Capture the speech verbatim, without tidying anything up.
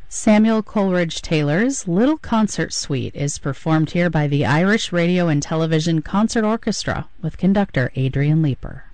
Samuel Coleridge Taylor's Little Concert Suite is performed here by the Irish Radio and Television Concert Orchestra with conductor Adrian Leeper.